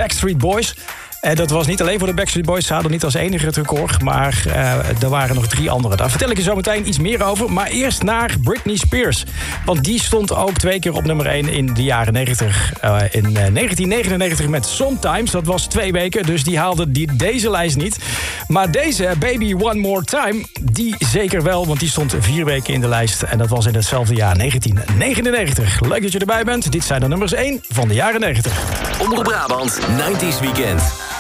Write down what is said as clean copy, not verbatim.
Backstreet Boys. Dat was niet alleen voor de Backstreet Boys. Ze hadden niet als enige het record. Maar er waren nog 3 anderen. Daar vertel ik je zo meteen iets meer over. Maar eerst naar Britney Spears. Want die stond ook 2 keer op nummer 1 in de jaren 90. In 1999 met Sometimes. Dat was 2 weken. Dus die haalde deze lijst niet. Maar deze, Baby One More Time, die zeker wel. Want die stond 4 weken in de lijst. En dat was in hetzelfde jaar, 1999. Leuk dat je erbij bent. Dit zijn de nummers 1 van de jaren 90. Omroep Brabant, 90s Weekend.